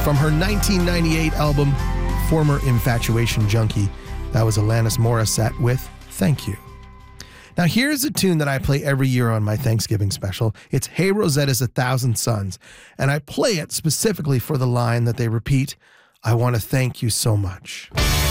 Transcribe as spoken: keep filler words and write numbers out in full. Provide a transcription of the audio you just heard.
From her nineteen ninety-eight album, Former Infatuation Junkie, that was Alanis Morissette with Thank You. Now here's a tune that I play every year on my Thanksgiving special. It's Hey Rosetta's A Thousand Suns, and I play it specifically for the line that they repeat, I want to thank you so much.